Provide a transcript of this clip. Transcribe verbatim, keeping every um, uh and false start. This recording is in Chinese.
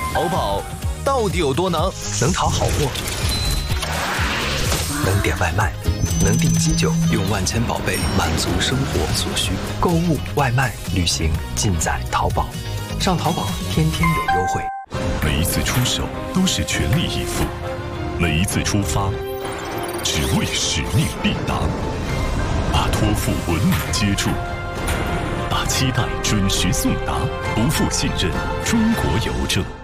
淘宝到底有多能？ 能淘好货，能点外卖，能订机酒， 用万千宝贝满足生活所需。 购物、外卖、旅行尽在淘宝。上淘宝天天有优惠。 每一次出手都是全力以赴，每一次出发只为使命必达。把托付稳稳接住，把期待准时送达，不负信任。中国邮政。